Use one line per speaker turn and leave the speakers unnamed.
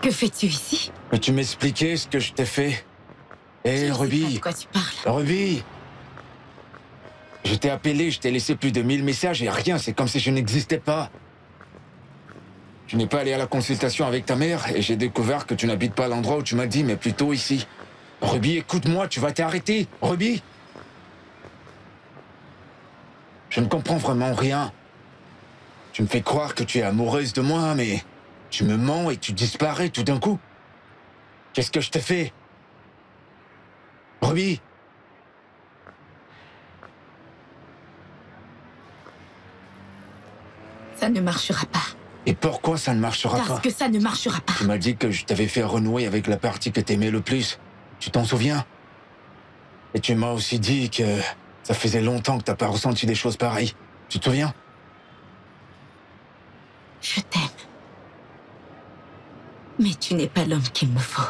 Que fais-tu ici?
Peux-tu m'expliquer ce que je t'ai fait? Hé, Ruby.
Je sais pas de quoi tu parles.
Ruby. Je t'ai appelé, je t'ai laissé plus de 1000 messages et rien, c'est comme si je n'existais pas. Tu n'es pas allé à la consultation avec ta mère et j'ai découvert que tu n'habites pas à l'endroit où tu m'as dit, mais plutôt ici. Ruby, écoute-moi, tu vas t'arrêter. Ruby. Je ne comprends vraiment rien. Tu me fais croire que tu es amoureuse de moi, mais tu me mens et tu disparais tout d'un coup. Qu'est-ce que je t'ai fait? Ruby.
Ça ne marchera pas.
Et pourquoi ça ne marchera pas?
Parce que ça ne marchera pas.
Tu m'as dit que je t'avais fait renouer avec la partie que t'aimais le plus. Tu t'en souviens? Et tu m'as aussi dit que ça faisait longtemps que t'as pas ressenti des choses pareilles. Tu te souviens?
Je t'aime. Mais tu n'es pas l'homme qu'il me faut.